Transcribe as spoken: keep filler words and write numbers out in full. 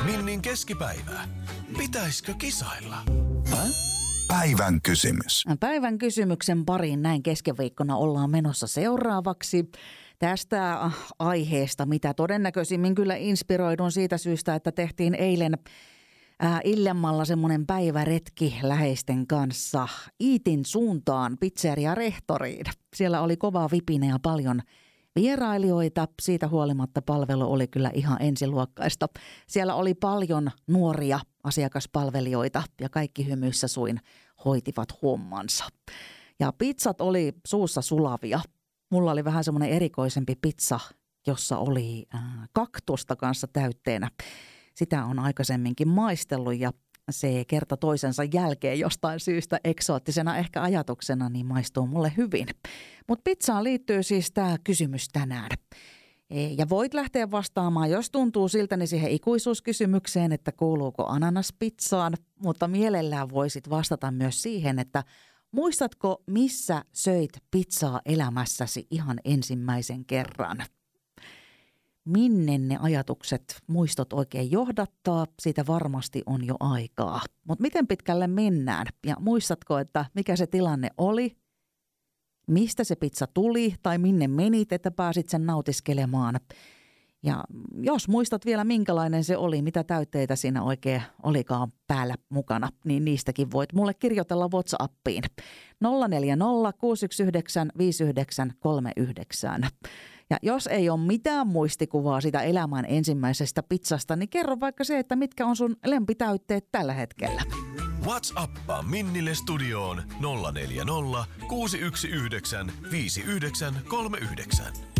Minnin keskipäivä. Pitäisikö kisailla? Päivän kysymys. Päivän kysymyksen pariin näin keskiviikkona ollaan menossa seuraavaksi. Tästä aiheesta, mitä todennäköisimmin kyllä inspiroidun siitä syystä, että tehtiin eilen ää, illemmalla semmoinen päiväretki läheisten kanssa Iitin suuntaan pizzeria-rehtoriin. Siellä oli kovaa vipinä ja paljon vierailijoita. Siitä huolimatta palvelu oli kyllä ihan ensiluokkaista. Siellä oli paljon nuoria asiakaspalvelijoita ja kaikki hymyissä suin hoitivat hommansa. Ja pizzat oli suussa sulavia. Mulla oli vähän semmoinen erikoisempi pizza, jossa oli äh, kaktusta kanssa täytteenä. Sitä on aikaisemminkin maistellut ja se kerta toisensa jälkeen jostain syystä eksoottisena ehkä ajatuksena niin maistuu mulle hyvin. Mutta pizzaan liittyy siis tämä kysymys tänään. Ja voit lähteä vastaamaan, jos tuntuu siltä, niin siihen ikuisuuskysymykseen, että kuuluuko ananas pizzaan. Mutta mielellään voisit vastata myös siihen, että muistatko, missä söit pizzaa elämässäsi ihan ensimmäisen kerran? Minne ne ajatukset, muistot oikein johdattaa, siitä varmasti on jo aikaa. Mutta miten pitkälle mennään? Ja muistatko, että mikä se tilanne oli? Mistä se pizza tuli tai minne menit, että pääsit sen nautiskelemaan? Ja jos muistat vielä, minkälainen se oli, mitä täytteitä siinä oikein olikaan päällä mukana, niin niistäkin voit mulle kirjoitella WhatsAppiin. nolla neljä nolla kuusi yksi yhdeksän viisi yhdeksän kolme yhdeksän. Ja jos ei ole mitään muistikuvaa sitä elämän ensimmäisestä pizzasta, niin kerro vaikka se, että mitkä on sun lempitäytteet tällä hetkellä. WhatsAppaa Minnille studioon nolla neljä nolla kuusi yksi yhdeksän viisi yhdeksän kolme yhdeksän.